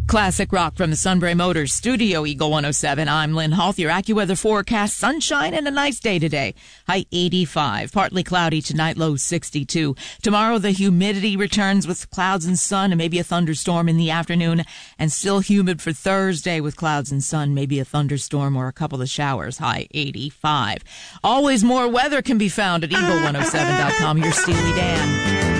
Classic rock from the Sunbury Motors Studio, Eagle 107. I'm Lynn Hoth. Your AccuWeather forecast: sunshine and a nice day today. High 85. Partly cloudy tonight, low 62. Tomorrow the humidity returns with clouds and sun and maybe a thunderstorm in the afternoon. And still humid for Thursday with clouds and sun, maybe a thunderstorm or a couple of showers. High 85. Always more weather can be found at Eagle107.com. Your Steely Dan.